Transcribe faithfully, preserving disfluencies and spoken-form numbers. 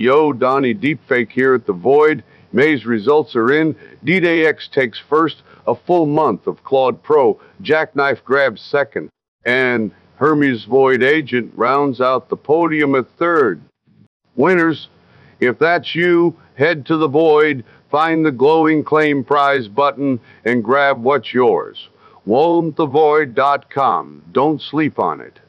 Yo, Donnie Deepfake here at the Void. May's results are in. D-Day X takes first, a full month of Claude Pro. Jackknife grabs second. And Hermes Void Agent rounds out the podium at third. Winners, if that's you, head to the Void, find the glowing claim prize button, and grab what's yours. won't the void dot com. Don't sleep on it.